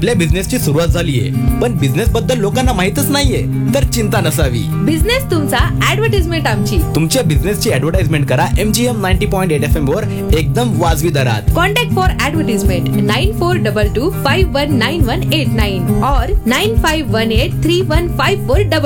आपल्या बिझनेसची सुरुवात झालीये, पण बिझनेस बद्दल लोकांना माहितच नाहीये, तर चिंता नसावी. बिझनेस तुमचा, ऍडव्हर्टाइजमेंट आमची. तुमच्या बिझनेसची ऍडव्हर्टाइजमेंट करा MGM 90.8 FM वर एकदम वाजवी दरात. कॉन्टॅक्ट फॉर ऍडव्हर्टाइजमेंट 9422519189 और 95183154